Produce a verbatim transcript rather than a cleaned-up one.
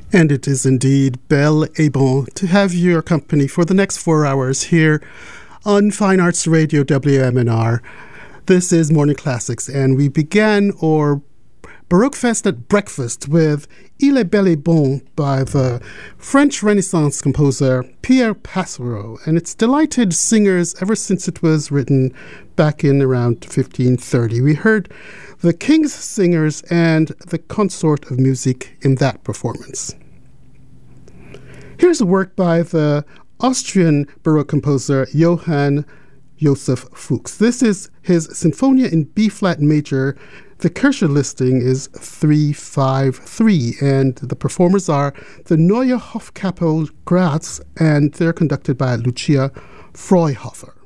And it is indeed bel et bon to have your company for the next four hours here on Fine Arts Radio W M N R. This is Morning Classics, and we began our Baroque Fest at breakfast with Il est bel et bon by the French Renaissance composer Pierre Passero, and it's delighted singers ever since it was written back in around fifteen thirty. We heard the King's Singers and the Consort of Music in that performance. Here's a work by the Austrian Baroque composer Johann Joseph Fuchs. This is his Sinfonia in B-flat major. The Kircher listing is three five three, and the performers are the Neue Hofkapelle Graz, and they're conducted by Lucia Freuhofer.